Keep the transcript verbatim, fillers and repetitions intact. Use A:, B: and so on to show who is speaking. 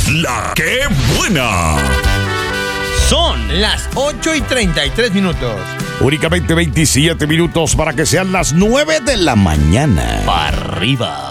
A: La que buena.
B: Son las ocho y treinta y tres minutos.
A: Únicamente veintisiete minutos para que sean las nueve de la mañana.
B: Para arriba.